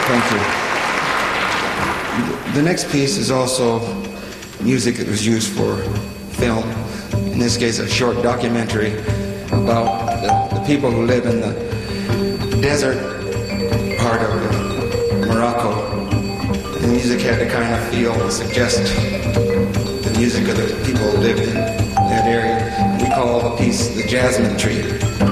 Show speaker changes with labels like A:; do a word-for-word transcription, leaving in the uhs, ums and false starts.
A: Thank you. The next piece is also music that was used for film. In this case, a short documentary about the, the people who live in the desert part of Morocco. The music had to kind of feel and suggest the music of the people who lived in that area. We call the piece the Jasmine Tree.